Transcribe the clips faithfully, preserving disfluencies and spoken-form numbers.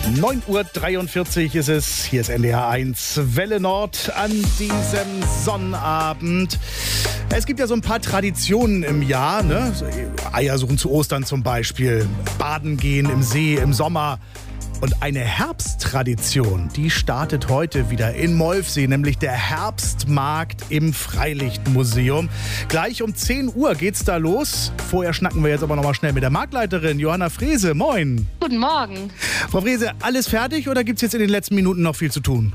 neun Uhr dreiundvierzig ist es, hier ist N D R eins Welle Nord an diesem Sonnabend. Es gibt ja so ein paar Traditionen im Jahr, ne? Eiersuchen zu Ostern zum Beispiel, baden gehen im See im Sommer. Und eine Herbsttradition, die startet heute wieder in Molfsee, nämlich der Herbstmarkt im Freilichtmuseum. Gleich um zehn Uhr geht's da los. Vorher schnacken wir jetzt aber noch mal schnell mit der Marktleiterin Johanna Frese. Moin. Guten Morgen. Frau Frese, alles fertig oder gibt's jetzt in den letzten Minuten noch viel zu tun?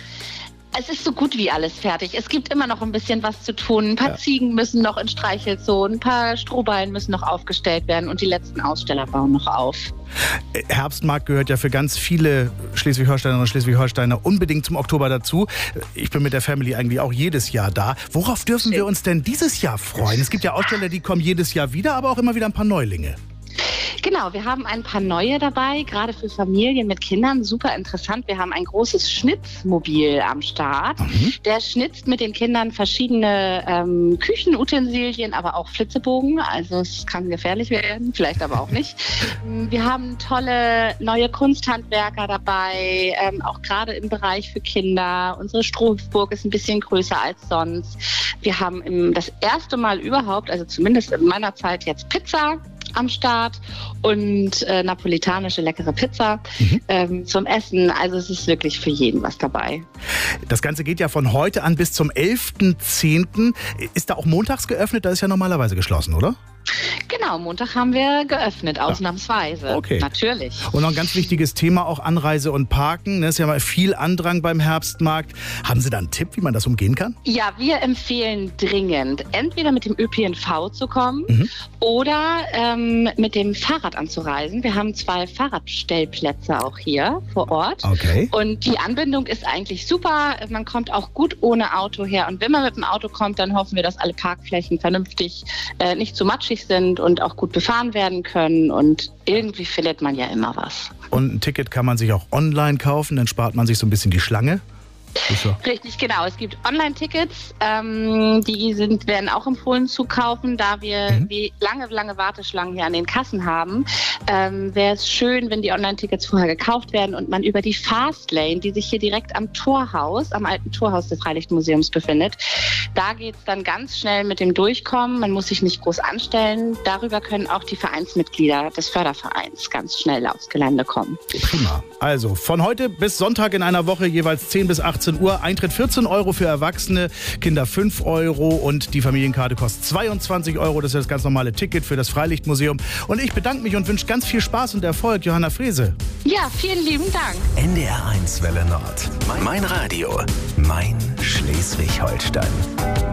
Es ist so gut wie alles fertig. Es gibt immer noch ein bisschen was zu tun. Ein paar Ja. Ziegen müssen noch in Streichelzonen, ein paar Strohballen müssen noch aufgestellt werden und die letzten Aussteller bauen noch auf. Herbstmarkt gehört ja für ganz viele Schleswig-Holsteinerinnen und Schleswig-Holsteiner unbedingt zum Oktober dazu. Ich bin mit der Family eigentlich auch jedes Jahr da. Worauf dürfen wir uns denn dieses Jahr freuen? Es gibt ja Aussteller, die kommen jedes Jahr wieder, aber auch immer wieder ein paar Neulinge. Genau, wir haben ein paar neue dabei, gerade für Familien mit Kindern. Super interessant. Wir haben ein großes Schnitzmobil am Start. Mhm. Der schnitzt mit den Kindern verschiedene ähm, Küchenutensilien, aber auch Flitzebogen. Also es kann gefährlich werden, vielleicht aber auch nicht. Wir haben tolle neue Kunsthandwerker dabei, ähm, auch gerade im Bereich für Kinder. Unsere Strohhüpfburg ist ein bisschen größer als sonst. Wir haben im, das erste Mal überhaupt, also zumindest in meiner Zeit jetzt Pizza am Start und äh, napolitanische leckere Pizza mhm. ähm, zum Essen. Also es ist wirklich für jeden was dabei. Das Ganze geht ja von heute an bis zum elften zehnten Ist da auch montags geöffnet? Da ist ja normalerweise geschlossen, oder? Genau, Montag haben wir geöffnet, ausnahmsweise. Okay. Natürlich. Und noch ein ganz wichtiges Thema, auch Anreise und Parken. Das ist ja mal viel Andrang beim Herbstmarkt. Haben Sie da einen Tipp, wie man das umgehen kann? Ja, wir empfehlen dringend, entweder mit dem Ö P N V zu kommen mhm. oder ähm, mit dem Fahrrad anzureisen. Wir haben zwei Fahrradstellplätze auch hier vor Ort. Okay. Und die Anbindung ist eigentlich super. Man kommt auch gut ohne Auto her. Und wenn man mit dem Auto kommt, dann hoffen wir, dass alle Parkflächen vernünftig äh, nicht zu matschig sind und auch gut befahren werden können. Und irgendwie findet man ja immer was. Und ein Ticket kann man sich auch online kaufen, dann spart man sich so ein bisschen die Schlange. So. Richtig, genau. Es gibt Online-Tickets, ähm, die sind, werden auch empfohlen zu kaufen, da wir mhm. wie lange, lange Warteschlangen hier an den Kassen haben. Ähm, wäre es schön, wenn die Online-Tickets vorher gekauft werden und man über die Fastlane, die sich hier direkt am Torhaus, am alten Torhaus des Freilichtmuseums befindet, da geht es dann ganz schnell mit dem Durchkommen. Man muss sich nicht groß anstellen. Darüber können auch die Vereinsmitglieder des Fördervereins ganz schnell aufs Gelände kommen. Prima. Also von heute bis Sonntag in einer Woche jeweils zehn bis achtzehn Uhr. Eintritt vierzehn Euro für Erwachsene, Kinder fünf Euro und die Familienkarte kostet zweiundzwanzig Euro. Das ist das ganz normale Ticket für das Freilichtmuseum. Und ich bedanke mich und wünsche ganz viel Spaß und Erfolg, Johanna Frese. Ja, vielen lieben Dank. N D R eins Welle Nord. Mein Radio. Mein Schleswig-Holstein.